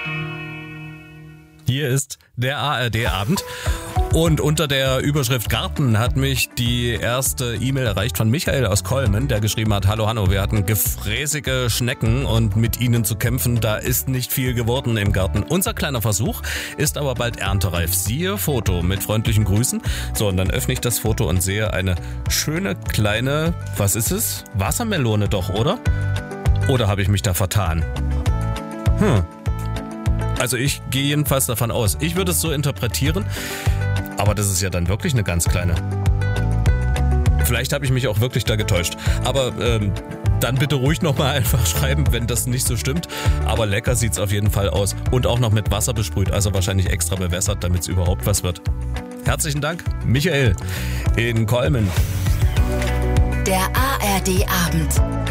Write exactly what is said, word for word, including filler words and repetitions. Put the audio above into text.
Hier ist der A R D-Abend. Und unter der Überschrift Garten hat mich die erste E-Mail erreicht von Michael aus Kolmen, der geschrieben hat: Hallo Hanno, wir hatten gefräßige Schnecken und mit ihnen zu kämpfen, da ist nicht viel geworden im Garten. Unser kleiner Versuch ist aber bald erntereif. Siehe Foto mit freundlichen Grüßen. So, und dann öffne ich das Foto und sehe eine schöne kleine, was ist es? Wassermelone doch, oder? Oder habe ich mich da vertan? Hm. Also ich gehe jedenfalls davon aus. Ich würde es so interpretieren, aber das ist ja dann wirklich eine ganz kleine. Vielleicht habe ich mich auch wirklich da getäuscht. Aber ähm, dann bitte ruhig nochmal einfach schreiben, wenn das nicht so stimmt. Aber lecker sieht's auf jeden Fall aus. Und auch noch mit Wasser besprüht, also wahrscheinlich extra bewässert, damit es überhaupt was wird. Herzlichen Dank, Michael in Kolmen. Der A R D-Abend.